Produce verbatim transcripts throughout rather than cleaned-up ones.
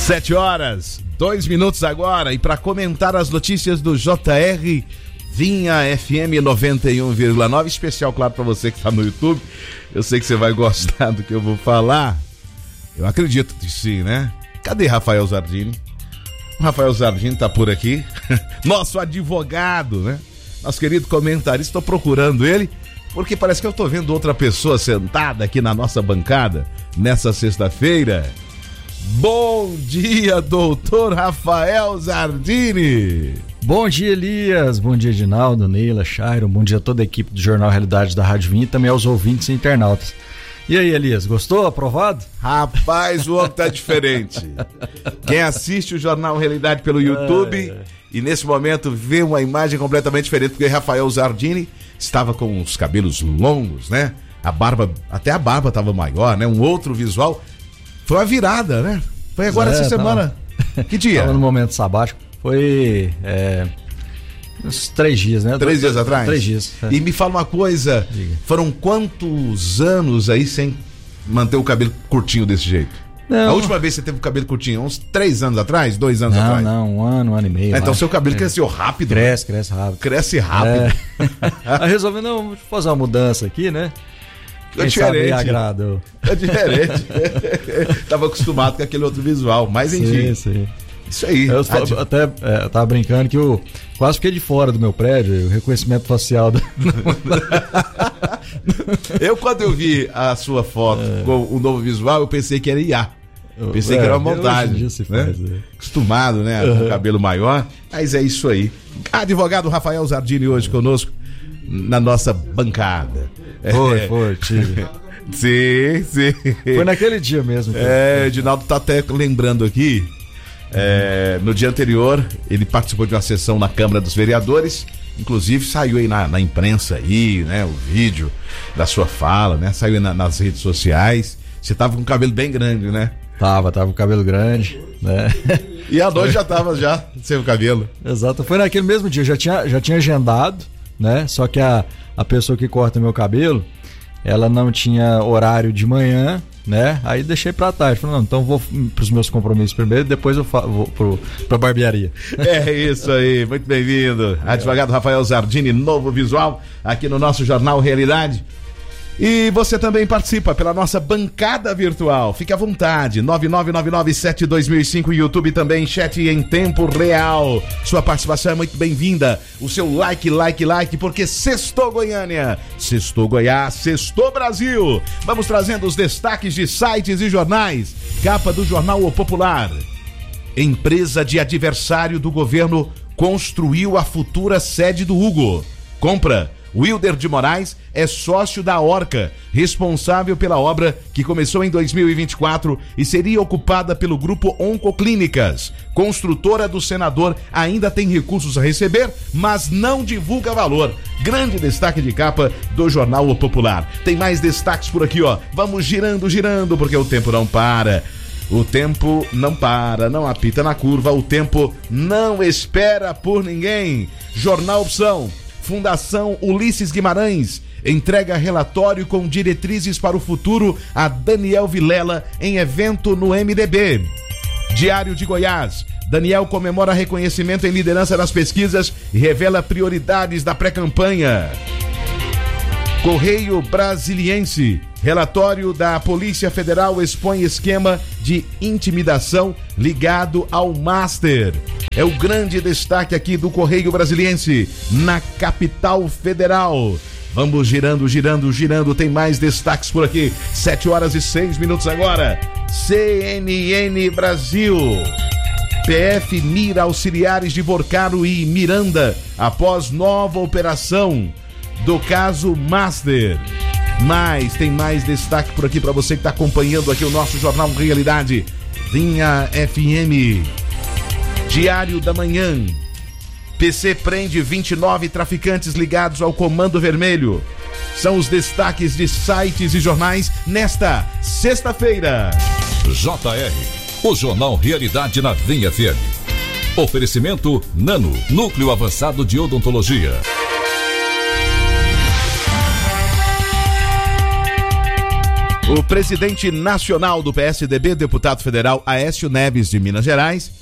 Sete horas, dois minutos agora, e para comentar as notícias do J R Vinha F M noventa e um vírgula nove, especial, claro, para você que está no YouTube. Eu sei que você vai gostar do que eu vou falar. Eu acredito que sim, né? Cadê Rafael Zardini? O Rafael Zardini tá por aqui, nosso advogado, né? Nosso querido comentarista, estou procurando ele, porque parece que eu tô vendo outra pessoa sentada aqui na nossa bancada nessa sexta-feira. Bom dia, doutor Rafael Zardini. Bom dia, Elias. Bom dia, Edinaldo, Neila, Chairo. Bom dia a toda a equipe do Jornal Realidade da Rádio Vinha e também aos ouvintes e internautas. E aí, Elias, gostou? Aprovado? Rapaz, o homem tá diferente. Quem assiste o Jornal Realidade pelo YouTube ai, ai. e nesse momento vê uma imagem completamente diferente, porque Rafael Zardini estava com os cabelos longos, né? A barba, até a barba estava maior, né? Um outro visual. Foi uma virada, né? Foi agora é, essa semana. Tava... Que dia? Tava no momento sabático. Foi é, uns três dias, né? Três dias atrás? Três dias. É. E me fala uma coisa, diga. Foram quantos anos aí sem manter o cabelo curtinho desse jeito? Não. A última vez que você teve o cabelo curtinho, uns três anos atrás? Dois anos não, atrás? Não, um ano, um ano e meio. É, então seu cabelo é. cresceu rápido? Cresce, cresce rápido. Cresce rápido. É. Aí resolvi, não, vou fazer uma mudança aqui, né? É diferente. Agrado. É diferente. Tava acostumado com aquele outro visual, mas enfim. Sim, sim. Isso aí. Eu Adi... até é, eu tava brincando que eu quase fiquei de fora do meu prédio, o reconhecimento facial. Do... eu, quando eu vi a sua foto é. com o novo visual, eu pensei que era I A. Eu pensei é, que era uma montagem. Né? Faz, é. Acostumado, né? Uhum. Com o cabelo maior. Mas é isso aí. Advogado Rafael Zardini hoje conosco na nossa bancada. Foi, é. foi, tive. Sim, sim. Foi naquele dia mesmo. É, o Edinaldo tá até lembrando aqui. É, no dia anterior, ele participou de uma sessão na Câmara dos Vereadores. Inclusive saiu aí na, na imprensa aí, né? O vídeo da sua fala, né? Saiu aí na, nas redes sociais. Você tava com o cabelo bem grande, né? Tava, tava com o cabelo grande, né? E a noite já tava já sem o cabelo. Exato, foi naquele mesmo dia, já tinha, já tinha agendado, né? Só que a, a pessoa que corta meu cabelo, ela não tinha horário de manhã, né? Aí deixei pra tarde. Falei, não, então vou pros meus compromissos primeiro, depois eu fa- vou pro, pra barbearia. É isso aí, muito bem-vindo. É. Advogado Rafael Zardini, novo visual, aqui no nosso Jornal Realidade. E você também participa pela nossa bancada virtual. Fique à vontade, nove nove nove nove sete dois mil e cinco, YouTube também, chat em tempo real. Sua participação é muito bem-vinda. O seu like, like, like, porque sextou Goiânia, sextou Goiás, sextou Brasil. Vamos trazendo os destaques de sites e jornais. Capa do Jornal O Popular. Empresa de adversário do governo construiu a futura sede do Hugo. Compra. Wilder de Moraes é sócio da Orca, responsável pela obra que começou em dois mil e vinte e quatro e seria ocupada pelo grupo Oncoclínicas. Construtora do senador ainda tem recursos a receber, mas não divulga valor. Grande destaque de capa do Jornal O Popular. Tem mais destaques por aqui, ó. Vamos girando, girando, porque o tempo não para. O tempo não para, não apita na curva, o tempo não espera por ninguém. Jornal Opção. Fundação Ulisses Guimarães entrega relatório com diretrizes para o futuro a Daniel Vilela em evento no M D B. Diário de Goiás. Daniel comemora reconhecimento em liderança nas pesquisas e revela prioridades da pré-campanha. Correio Brasiliense. Relatório da Polícia Federal expõe esquema de intimidação ligado ao Master. É o grande destaque aqui do Correio Brasiliense, na capital federal. Vamos girando, girando, girando. Tem mais destaques por aqui. Sete horas e seis minutos agora. C N N Brasil. P F mira auxiliares de Vorcaro e Miranda após nova operação do caso Master. Mas tem mais destaque por aqui para você que está acompanhando aqui o nosso Jornal Realidade. Vinha F M. Diário da Manhã. P C prende vinte e nove traficantes ligados ao Comando Vermelho. São os destaques de sites e jornais nesta sexta-feira. J R, o Jornal Realidade na Vinha F M. Oferecimento Nano, Núcleo Avançado de Odontologia. O presidente nacional do P S D B, deputado federal Aécio Neves, de Minas Gerais,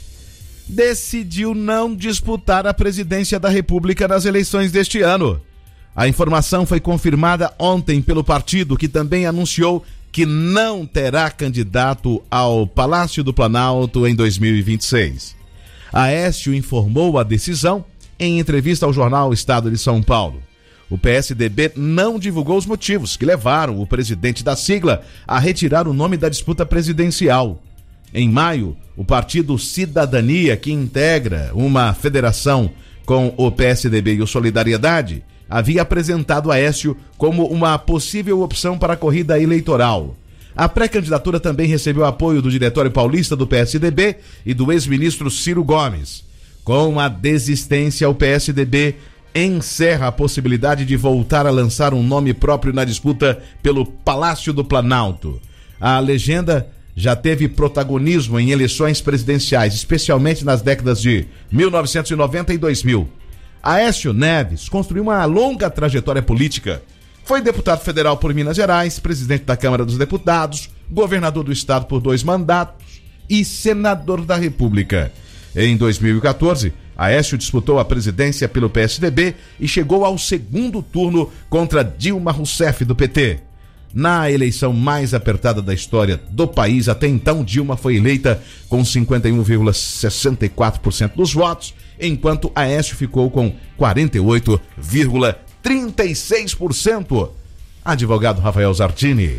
decidiu não disputar a presidência da República nas eleições deste ano. A informação foi confirmada ontem pelo partido, que também anunciou que não terá candidato ao Palácio do Planalto em dois mil e vinte e seis. Aécio informou a decisão em entrevista ao jornal Estado de São Paulo. O P S D B não divulgou os motivos que levaram o presidente da sigla a retirar o nome da disputa presidencial. Em maio, o partido Cidadania, que integra uma federação com o P S D B e o Solidariedade, havia apresentado Aécio como uma possível opção para a corrida eleitoral. A pré-candidatura também recebeu apoio do Diretório Paulista do P S D B e do ex-ministro Ciro Gomes. Com a desistência, o P S D B encerra a possibilidade de voltar a lançar um nome próprio na disputa pelo Palácio do Planalto. A legenda já teve protagonismo em eleições presidenciais, especialmente nas décadas de mil novecentos e noventa e dois mil. Aécio Neves construiu uma longa trajetória política. Foi deputado federal por Minas Gerais, presidente da Câmara dos Deputados, governador do estado por dois mandatos e senador da República. Em dois mil e quatorze, Aécio disputou a presidência pelo P S D B e chegou ao segundo turno contra Dilma Rousseff, do P T. Na eleição mais apertada da história do país, até então, Dilma foi eleita com cinquenta e um vírgula sessenta e quatro por cento dos votos, enquanto Aécio ficou com quarenta e oito vírgula trinta e seis por cento. Advogado Rafael Zardini.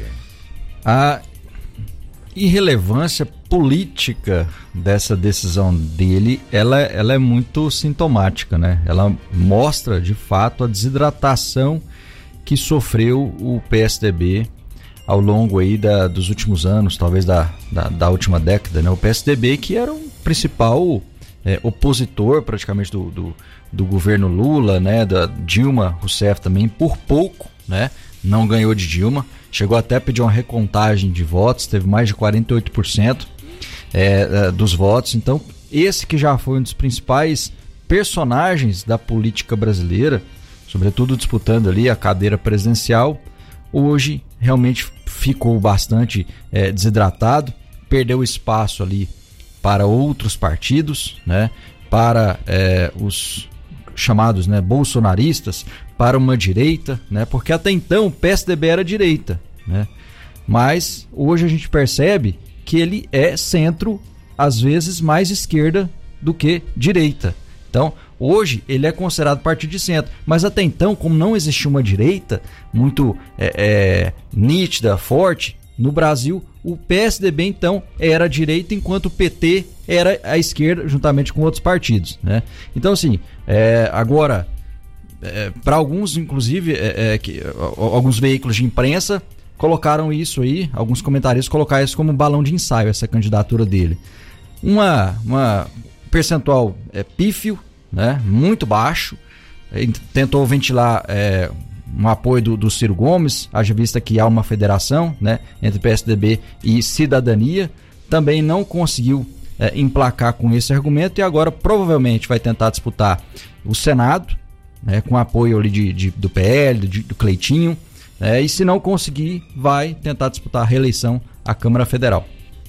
A irrelevância política dessa decisão dele, ela, ela é muito sintomática, né? Ela mostra, de fato, a desidratação que sofreu o P S D B ao longo aí da, dos últimos anos, talvez da, da, da última década, né? O P S D B, que era o principal é, opositor praticamente do, do, do governo Lula, né? Da Dilma Rousseff também, por pouco, né? Não ganhou de Dilma, chegou até a pedir uma recontagem de votos, teve mais de quarenta e oito por cento é, dos votos. Então, esse que já foi um dos principais personagens da política brasileira, sobretudo disputando ali a cadeira presidencial, hoje realmente ficou bastante é, desidratado, perdeu espaço ali para outros partidos, né, para é, os chamados, né, bolsonaristas, para uma direita, né, porque até então o P S D B era direita, né, mas hoje a gente percebe que ele é centro, às vezes mais esquerda do que direita. Então, hoje ele é considerado partido de centro, mas até então, como não existia uma direita muito é, é, nítida, forte, no Brasil, o P S D B então era a direita, enquanto o P T era a esquerda, juntamente com outros partidos, né? Então, assim, é, agora, é, para alguns, inclusive, é, é, que, alguns veículos de imprensa colocaram isso aí, alguns comentaristas colocaram isso como um balão de ensaio, essa candidatura dele. Uma... uma percentual é, pífio, né, muito baixo. Ele tentou ventilar é, um apoio do, do Ciro Gomes, haja vista que há uma federação, né, entre P S D B e Cidadania. Também não conseguiu é, emplacar com esse argumento e agora provavelmente vai tentar disputar o Senado, né, com apoio ali de, de, do P L, de, do Cleitinho, né, e se não conseguir, vai tentar disputar a reeleição à Câmara Federal.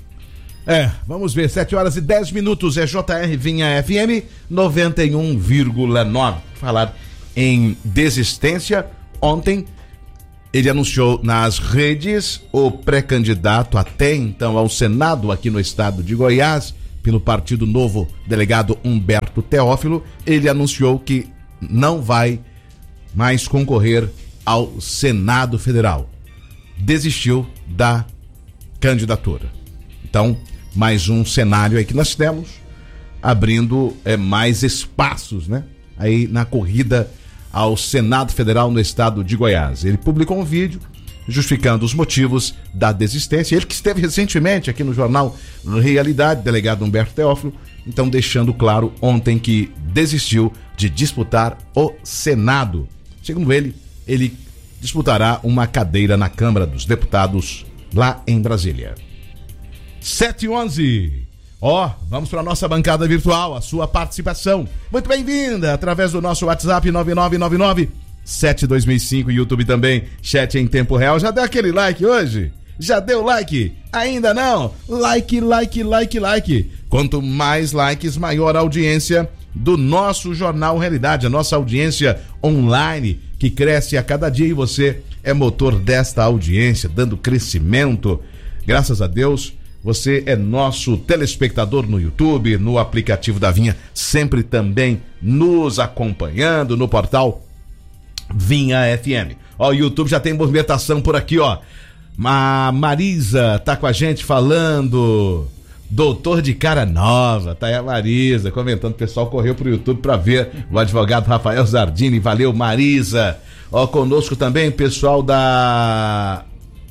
É, vamos ver, sete horas e dez minutos, é J R Vinha F M noventa e um vírgula nove. Falar em desistência, ontem ele anunciou nas redes o pré-candidato até então ao Senado aqui no estado de Goiás, pelo Partido Novo, delegado Humberto Teófilo. Ele anunciou que não vai mais concorrer ao Senado Federal. Desistiu da candidatura. Então, mais um cenário aí que nós temos, abrindo é, mais espaços, né? Aí na corrida ao Senado Federal no estado de Goiás. Ele publicou um vídeo justificando os motivos da desistência. Ele que esteve recentemente aqui no jornal Realidade, delegado Humberto Teófilo, então deixando claro ontem que desistiu de disputar o Senado. Segundo ele, ele disputará uma cadeira na Câmara dos Deputados lá em Brasília. sete e onze. Ó, oh, vamos para a nossa bancada virtual, a sua participação. Muito bem-vinda através do nosso WhatsApp nove nove nove nove sete dois cinco, YouTube também, chat em tempo real. Já deu aquele like hoje? Já deu like? Ainda não? Like, like, like, like. Quanto mais likes, maior a audiência do nosso Jornal Realidade, a nossa audiência online, que cresce a cada dia, e você é motor desta audiência, dando crescimento. Graças a Deus, você é nosso telespectador no YouTube, no aplicativo da Vinha, sempre também nos acompanhando no portal Vinha F M. Ó, o YouTube já tem movimentação por aqui, ó. A Marisa tá com a gente falando. Doutor de cara nova, tá aí a Marisa comentando. O pessoal correu pro YouTube pra ver o advogado Rafael Zardini. Valeu, Marisa. Ó, conosco também o pessoal da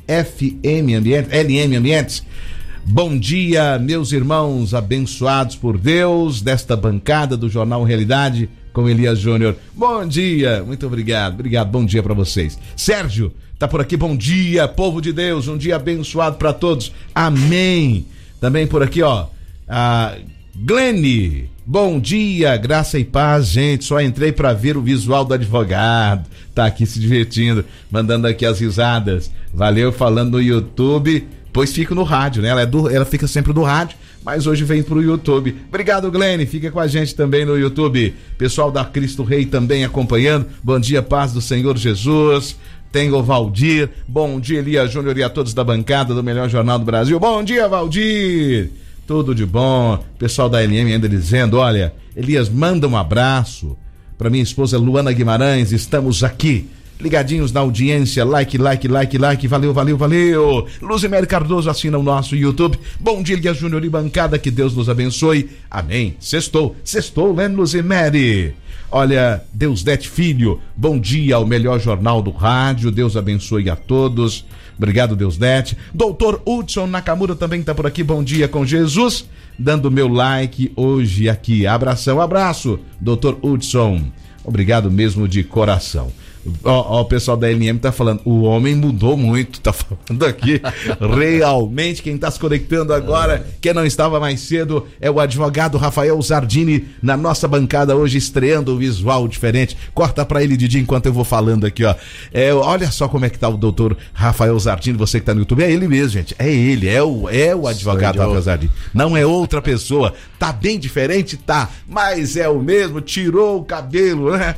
F M Ambientes, L M Ambientes. Bom dia, meus irmãos abençoados por Deus, desta bancada do Jornal Realidade com Elias Júnior. Bom dia, muito obrigado, obrigado, bom dia pra vocês. Sérgio, tá por aqui, bom dia, povo de Deus, um dia abençoado pra todos, amém. Também por aqui, ó, a Glene, bom dia, graça e paz, gente, só entrei pra ver o visual do advogado, tá aqui se divertindo, mandando aqui as risadas, valeu, falando no YouTube, pois fica no rádio, né, ela, é do, ela fica sempre do rádio, mas hoje vem pro YouTube. Obrigado, Glene, fica com a gente também no YouTube, pessoal da Cristo Rei também acompanhando, bom dia, paz do Senhor Jesus. Tem o Valdir, bom dia, Elias Júnior, e a todos da bancada do melhor jornal do Brasil. Bom dia, Valdir, tudo de bom. Pessoal da L M ainda dizendo, olha, Elias, manda um abraço para minha esposa Luana Guimarães, estamos aqui ligadinhos na audiência, like, like, like, like, valeu, valeu, valeu. Luzimere Cardoso assina o nosso YouTube. Bom dia, Elias Júnior e bancada, que Deus nos abençoe, amém. Sextou, sextou, né, Luzimere? Olha, Deusdete Filho, bom dia ao melhor jornal do rádio, Deus abençoe a todos, obrigado, Deusdete. Doutor Hudson Nakamura também está por aqui, bom dia com Jesus, dando meu like hoje aqui, abração, abraço, doutor Hudson, obrigado mesmo de coração. Ó, ó, o pessoal da L M tá falando, o homem mudou muito, tá falando aqui, realmente, quem tá se conectando agora, quem não estava mais cedo, é o advogado Rafael Zardini, na nossa bancada hoje, estreando o visual diferente. Corta pra ele, Didi, enquanto eu vou falando aqui, ó. É, olha só como é que tá o doutor Rafael Zardini, você que tá no YouTube, é ele mesmo, gente, é ele, é o, é o advogado Rafael Zardini, não é outra pessoa, tá bem diferente, tá, mas é o mesmo, tirou o cabelo, né?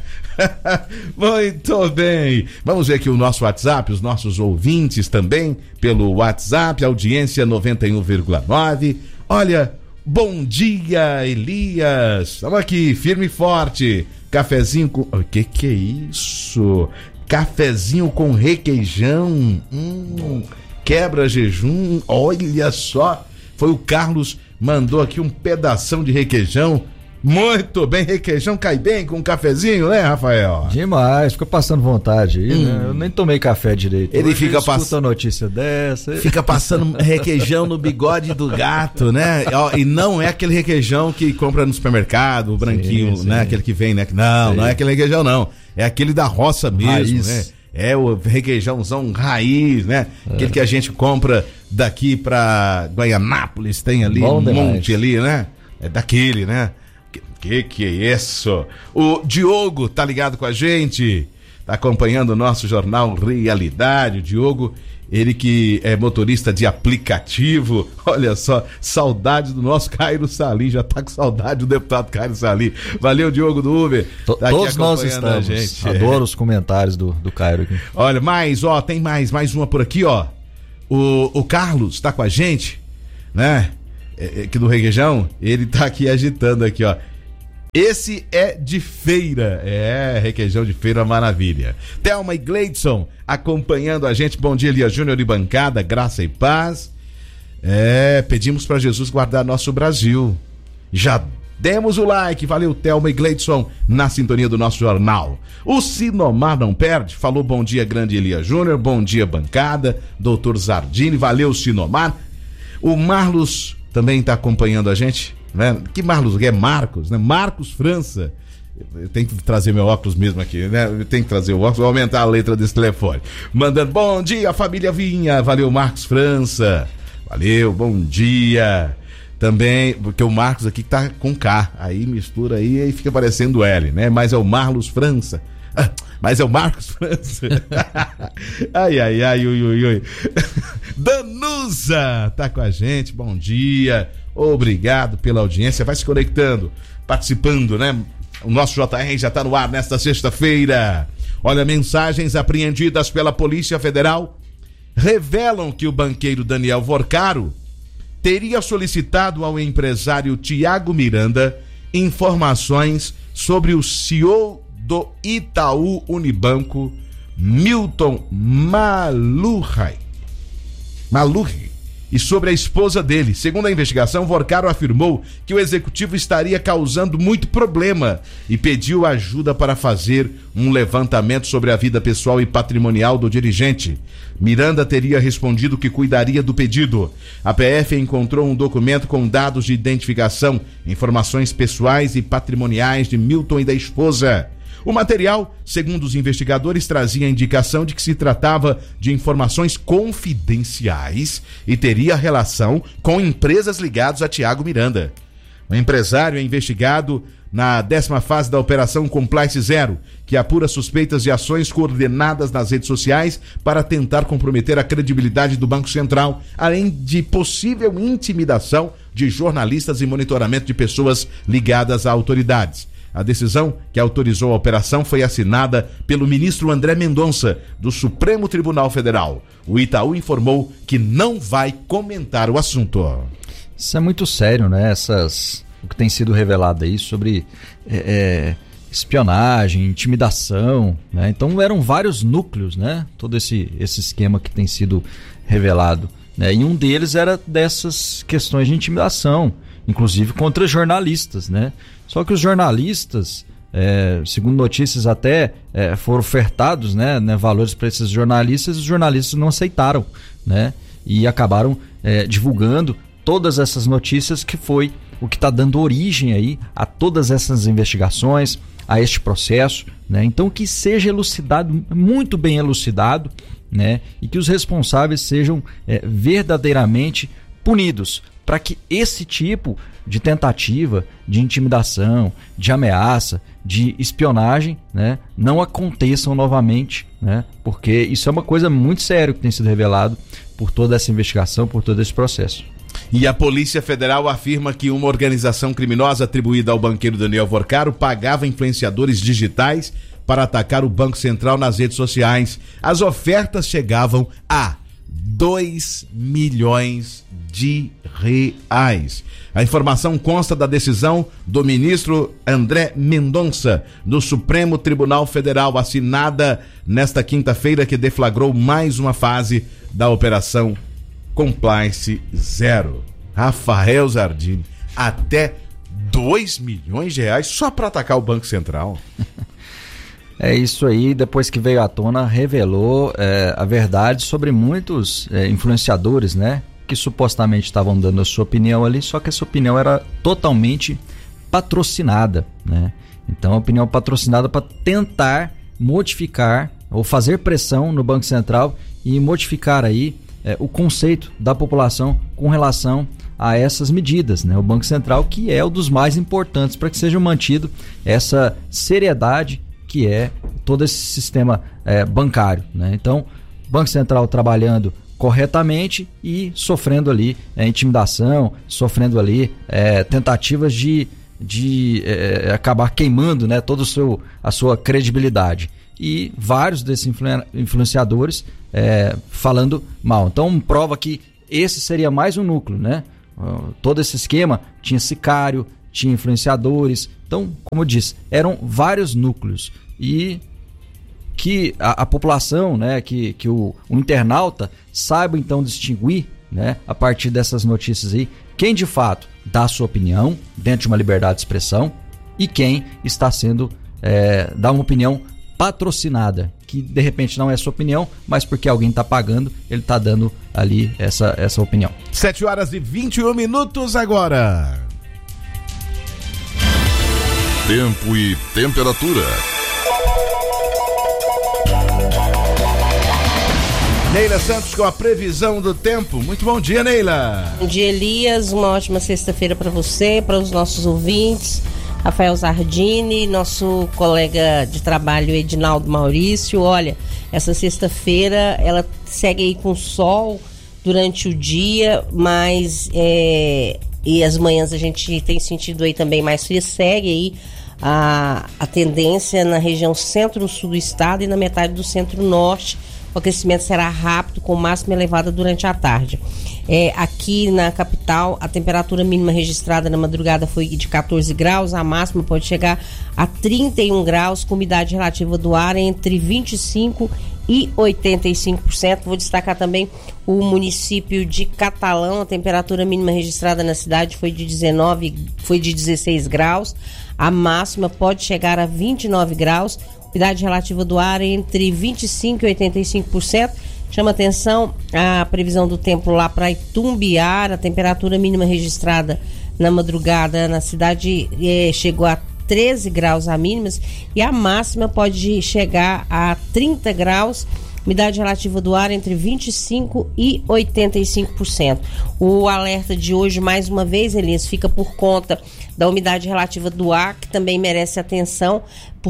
Muito bem, vamos ver aqui o nosso WhatsApp, os nossos ouvintes também pelo WhatsApp, audiência noventa e um vírgula nove. Olha, bom dia, Elias, estamos aqui firme e forte, cafezinho com... O que que é isso? Cafezinho com requeijão, hum, quebra jejum, olha só, foi o Carlos, mandou aqui um pedação de requeijão. Muito bem, requeijão cai bem com um cafezinho, né, Rafael? Demais, fica passando vontade aí, hum. né? Eu nem tomei café direito. Ele Hoje fica passando notícia dessa. Fica passando requeijão no bigode do gato, né? E não é aquele requeijão que compra no supermercado, o branquinho, sim, sim. né? Aquele que vem, né? Não, sim. não é aquele requeijão, não. É aquele da roça mesmo, raiz. né? É o requeijãozão raiz, né? É. Aquele que a gente compra daqui pra Guaianápolis, tem ali Bom um demais. monte ali, né? É daquele, né? Que que é isso? O Diogo tá ligado com a gente, tá acompanhando o nosso jornal Realidade. O Diogo, ele que é motorista de aplicativo, olha só, saudade do nosso Cairo Salim, já tá com saudade do deputado Cairo Salim. Valeu, Diogo do Uber. Tá Todos nós estamos, a gente. Adoro é. os comentários do, do Cairo aqui. Olha, mais, ó, tem mais, mais uma por aqui, ó. O, o Carlos tá com a gente, né? É, aqui do requeijão, ele tá aqui agitando aqui, ó. Esse é de feira, é, requeijão de feira, maravilha. Thelma e Gleidson acompanhando a gente, bom dia, Elias Júnior e bancada, graça e paz. É, pedimos para Jesus guardar nosso Brasil. Já demos o like, valeu, Thelma e Gleidson, na sintonia do nosso jornal. O Sinomar não perde, falou bom dia, grande Elias Júnior, bom dia, bancada, doutor Zardini, valeu, Sinomar. O Marlos também está acompanhando a gente. Né? Que Marlos, é Marcos, né? Marcos França. Eu tenho que trazer meu óculos mesmo aqui, né? Eu tenho que trazer o óculos, vou aumentar a letra desse telefone. Mandando bom dia, família Vinha. Valeu, Marcos França. Valeu, bom dia. Também, porque o Marcos aqui tá com K, aí mistura aí e fica parecendo L, né? Mas é o Marlos França. Mas é o Marcos França. Ai, ai, ai, ui, ui, ui. Danusa tá com a gente, bom dia. Obrigado pela audiência. Vai se conectando, participando, né? O nosso J R já tá no ar nesta sexta-feira. Olha, mensagens apreendidas pela Polícia Federal revelam que o banqueiro Daniel Vorcaro teria solicitado ao empresário Tiago Miranda informações sobre o C E O do Itaú Unibanco, Milton Maluhy, Maluhy, e sobre a esposa dele. Segundo a investigação, Vorcaro afirmou que o executivo estaria causando muito problema e pediu ajuda para fazer um levantamento sobre a vida pessoal e patrimonial do dirigente. Miranda teria respondido que cuidaria do pedido. A P F encontrou um documento com dados de identificação, informações pessoais e patrimoniais de Milton e da esposa. O material, segundo os investigadores, trazia a indicação de que se tratava de informações confidenciais e teria relação com empresas ligadas a Tiago Miranda. O empresário é investigado na décima fase da Operação Compliance Zero, que apura suspeitas de ações coordenadas nas redes sociais para tentar comprometer a credibilidade do Banco Central, além de possível intimidação de jornalistas e monitoramento de pessoas ligadas a autoridades. A decisão que autorizou a operação foi assinada pelo ministro André Mendonça, do Supremo Tribunal Federal. O Itaú informou que não vai comentar o assunto. Isso é muito sério, né? Essas, o que tem sido revelado aí sobre é, é, espionagem, intimidação, né? Então eram vários núcleos, né? Todo esse, esse esquema que tem sido revelado, né? E um deles era dessas questões de intimidação, inclusive contra jornalistas, né? Só que os jornalistas, é, segundo notícias até, é, foram ofertados, né, né, valores para esses jornalistas, e os jornalistas não aceitaram, né? E acabaram é, divulgando todas essas notícias, que foi o que está dando origem aí a todas essas investigações, a este processo, né? Então que seja elucidado, muito bem elucidado, né? E que os responsáveis sejam é, verdadeiramente punidos, para que esse tipo de tentativa de intimidação, de ameaça, de espionagem, né, não aconteçam novamente, né? Porque isso é uma coisa muito séria que tem sido revelado por toda essa investigação, por todo esse processo. E a Polícia Federal afirma que uma organização criminosa atribuída ao banqueiro Daniel Vorcaro pagava influenciadores digitais para atacar o Banco Central nas redes sociais. As ofertas chegavam a dois milhões de reais. A informação consta da decisão do ministro André Mendonça, do Supremo Tribunal Federal, assinada nesta quinta-feira, que deflagrou mais uma fase da Operação Compliance Zero. Rafael Zardini, até dois milhões de reais só para atacar o Banco Central. É isso aí, depois que veio à tona, revelou é, a verdade sobre muitos é, influenciadores, né? Que supostamente estavam dando a sua opinião ali, só que essa opinião era totalmente patrocinada, né? Então, a opinião patrocinada para tentar modificar ou fazer pressão no Banco Central e modificar aí é, o conceito da população com relação a essas medidas, né? O Banco Central, que é um dos mais importantes para que seja mantido essa seriedade que é todo esse sistema é, bancário, né? Então, Banco Central trabalhando corretamente e sofrendo ali é, intimidação, sofrendo ali é, tentativas de, de é, acabar queimando, né, toda a sua credibilidade. E vários desses influ- influenciadores é, falando mal. Então, prova que esse seria mais um núcleo, né? Uh, todo esse esquema tinha sicário, tinha influenciadores. Então, como eu disse, eram vários núcleos. E que a, a população, né, que, que o, o internauta saiba então distinguir, né, a partir dessas notícias aí, quem de fato dá a sua opinião dentro de uma liberdade de expressão e quem está sendo, é, dá uma opinião patrocinada, que de repente não é a sua opinião, mas porque alguém está pagando, ele está dando ali essa, essa opinião. sete horas e vinte e um minutos agora. Tempo e temperatura. Neila Santos com a previsão do tempo. Muito bom dia, Neila. Bom dia, Elias. Uma ótima sexta-feira para você, para os nossos ouvintes. Rafael Zardini, nosso colega de trabalho Edinaldo Maurício. Olha, essa sexta-feira ela segue aí com sol durante o dia, mas é, e as manhãs a gente tem sentido aí também mais frio. Segue aí a, a tendência na região centro-sul do estado e na metade do centro-norte. O aquecimento será rápido, com máxima elevada durante a tarde. É, aqui na capital, a temperatura mínima registrada na madrugada foi de catorze graus, a máxima pode chegar a trinta e um graus, com umidade relativa do ar entre vinte e cinco por cento e oitenta e cinco por cento. Vou destacar também o município de Catalão. A temperatura mínima registrada na cidade foi de dezenove, foi de dezesseis graus, a máxima pode chegar a vinte e nove graus. Umidade relativa do ar entre vinte e cinco por cento e oitenta e cinco por cento. Chama atenção a previsão do tempo lá para Itumbiara. A temperatura mínima registrada na madrugada na cidade eh, chegou a treze graus a mínimas e a máxima pode chegar a trinta graus. Umidade relativa do ar entre vinte e cinco por cento e oitenta e cinco por cento. O alerta de hoje, mais uma vez, Elias, fica por conta da umidade relativa do ar, que também merece atenção,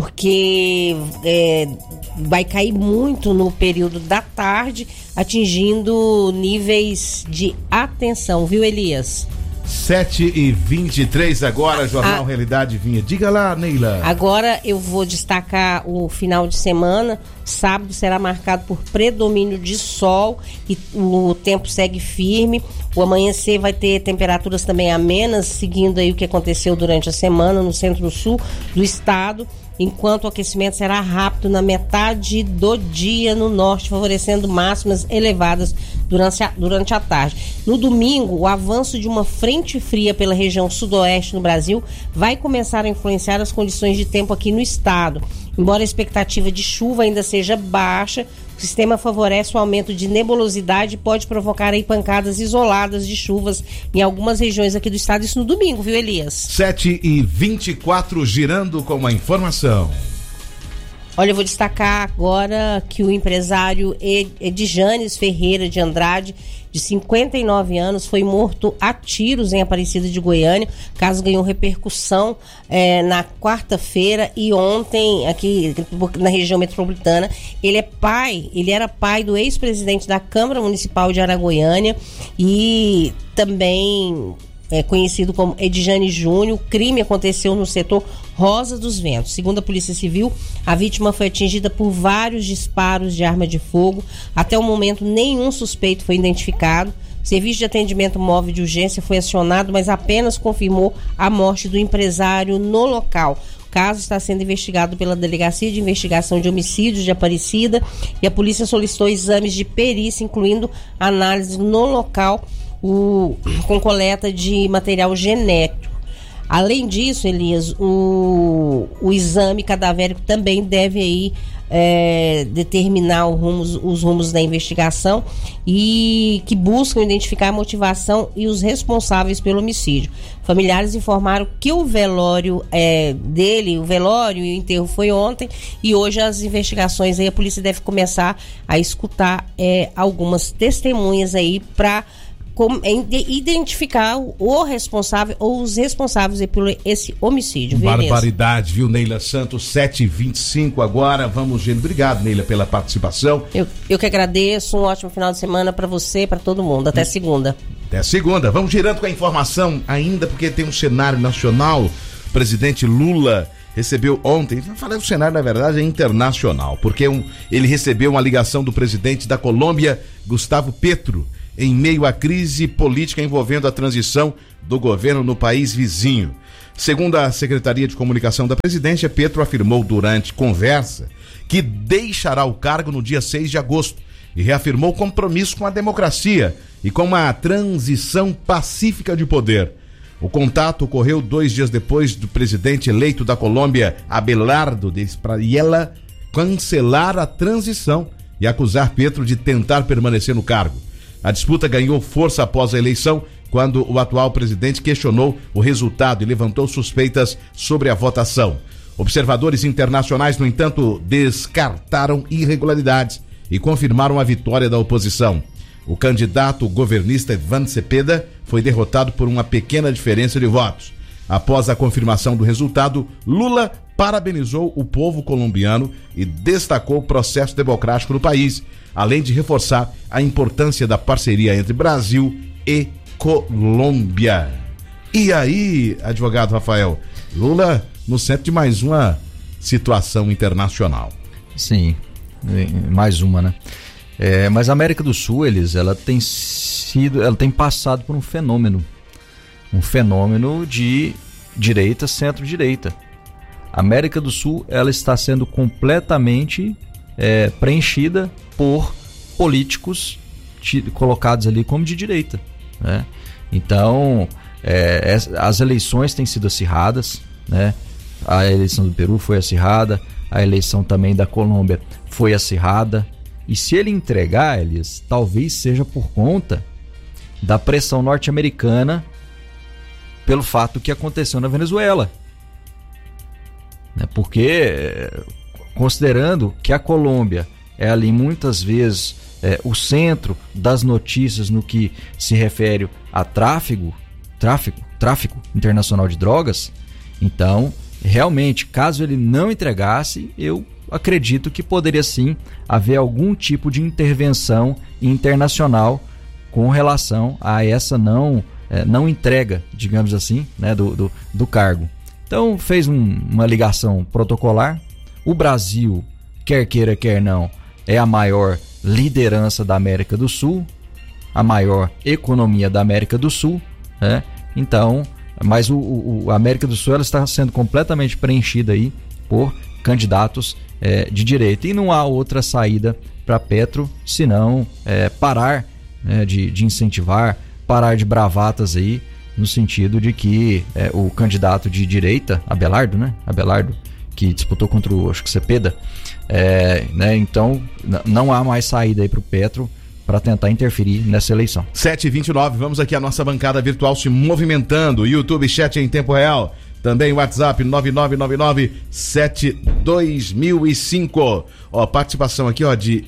porque é, vai cair muito no período da tarde, atingindo níveis de atenção, viu, Elias? sete e vinte e três agora, Jornal a... Realidade Vinha. Diga lá, Neila. Agora eu vou destacar o final de semana. Sábado será marcado por predomínio de sol e o tempo segue firme. O amanhecer vai ter temperaturas também amenas, seguindo aí o que aconteceu durante a semana no centro-sul do estado, enquanto o aquecimento será rápido na metade do dia no norte, favorecendo máximas elevadas durante a, durante a tarde. No domingo, o avanço de uma frente fria pela região sudoeste no Brasil vai começar a influenciar as condições de tempo aqui no estado. Embora a expectativa de chuva ainda seja baixa, o sistema favorece o aumento de nebulosidade e pode provocar aí pancadas isoladas de chuvas em algumas regiões aqui do estado. Isso no domingo, viu, Elias? sete e vinte e quatro, girando com a informação. Olha, eu vou destacar agora que o empresário Edjanes Ferreira de Andrade, de cinquenta e nove anos, foi morto a tiros em Aparecida de Goiânia. O caso ganhou repercussão é, na quarta-feira e ontem aqui na região metropolitana. Ele é pai, ele era pai do ex-presidente da Câmara Municipal de Aragoiânia e também é conhecido como Edjane Júnior. O crime aconteceu no setor Rosa dos Ventos. Segundo a Polícia Civil, a vítima foi atingida por vários disparos de arma de fogo. Até o momento, nenhum suspeito foi identificado. O serviço de atendimento móvel de urgência foi acionado, mas apenas confirmou a morte do empresário no local. O caso está sendo investigado pela Delegacia de Investigação de Homicídios de Aparecida e a polícia solicitou exames de perícia, incluindo análise no local, O, com coleta de material genético. Além disso, Elias, o, o exame cadavérico também deve aí, é, determinar o rumos, os rumos da investigação e que buscam identificar a motivação e os responsáveis pelo homicídio. Familiares informaram que o velório é, dele, o velório e o enterro foi ontem e hoje as investigações aí, a polícia deve começar a escutar é, algumas testemunhas aí para identificar o responsável ou os responsáveis por esse homicídio. Barbaridade, viu, Neila Santos? sete e vinte e cinco agora. Vamos, gente. Obrigado, Neila, pela participação. Eu, eu que agradeço. Um ótimo final de semana para você e para todo mundo. Até segunda. Até segunda. Vamos girando com a informação ainda, porque tem um cenário nacional. O presidente Lula recebeu ontem, falei do cenário, na verdade, é internacional, porque um, ele recebeu uma ligação do presidente da Colômbia, Gustavo Petro, em meio à crise política envolvendo a transição do governo no país vizinho. Segundo a Secretaria de Comunicação da Presidência, Petro afirmou durante conversa que deixará o cargo no dia seis de agosto e reafirmou compromisso com a democracia e com uma transição pacífica de poder. O contato ocorreu dois dias depois do presidente eleito da Colômbia, Abelardo de Espriella, cancelar a transição e acusar Petro de tentar permanecer no cargo. A disputa ganhou força após a eleição, quando o atual presidente questionou o resultado e levantou suspeitas sobre a votação. Observadores internacionais, no entanto, descartaram irregularidades e confirmaram a vitória da oposição. O candidato governista Ivan Cepeda foi derrotado por uma pequena diferença de votos. Após a confirmação do resultado, Lula parabenizou o povo colombiano e destacou o processo democrático no país, além de reforçar a importância da parceria entre Brasil e Colômbia. E aí, advogado Rafael, Lula no centro de mais uma situação internacional. Sim, mais uma, né? É, mas a América do Sul, eles, ela tem sido, ela tem passado por um fenômeno, um fenômeno de direita, centro-direita. A América do Sul, ela está sendo completamente é, preenchida por políticos de, colocados ali como de direita, né? Então, é, as eleições têm sido acirradas, né? A eleição do Peru foi acirrada, a eleição também da Colômbia foi acirrada. E se ele entregar, Elias, talvez seja por conta da pressão norte-americana pelo fato que aconteceu na Venezuela. Porque, considerando que a Colômbia é ali muitas vezes é, o centro das notícias no que se refere a tráfico, tráfico, tráfico internacional de drogas, então, realmente, caso ele não entregasse, eu acredito que poderia sim haver algum tipo de intervenção internacional com relação a essa não, é, não entrega, digamos assim, né, do, do, do cargo. Então fez um, uma ligação protocolar. O Brasil, quer queira, quer não, é a maior liderança da América do Sul, a maior economia da América do Sul, né? Então, mas o, o, a América do Sul ela está sendo completamente preenchida aí por candidatos é, de direita. E não há outra saída para Petro senão é, parar né, de, de incentivar, parar de bravatas aí, no sentido de que é, o candidato de direita, Abelardo, né? Abelardo, que disputou contra o, acho que Cepeda, é, né? Então n- não há mais saída aí para o Petro para tentar interferir nessa eleição. sete e vinte e nove, vamos aqui a nossa bancada virtual se movimentando, YouTube chat em tempo real, também WhatsApp nove nove nove nove sete dois mil e cinco. Ó, participação aqui, ó, de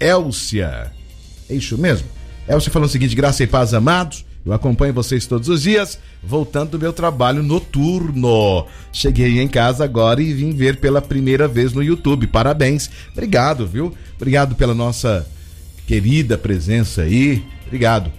Elcia. É isso mesmo? Elcia falando o seguinte: graça e paz, amados. Eu acompanho vocês todos os dias, voltando do meu trabalho noturno. Cheguei em casa agora e vim ver pela primeira vez no YouTube. Parabéns. Obrigado, viu? Obrigado pela nossa querida presença aí. Obrigado.